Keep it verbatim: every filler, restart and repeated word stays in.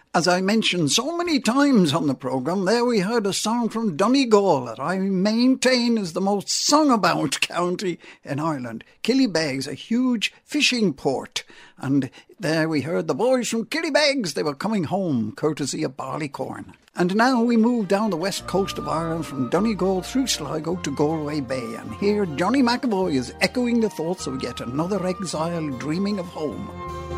As I mentioned so many times on the programme, there we heard a song from Donegal that I maintain is the most sung about county in Ireland. Killybegs, a huge fishing port. And there we heard the boys from Killybegs, they were coming home, courtesy of Barleycorn. And now we move down the west coast of Ireland from Donegal through Sligo to Galway Bay. And here Johnny McAvoy is echoing the thoughts of yet another exile dreaming of home.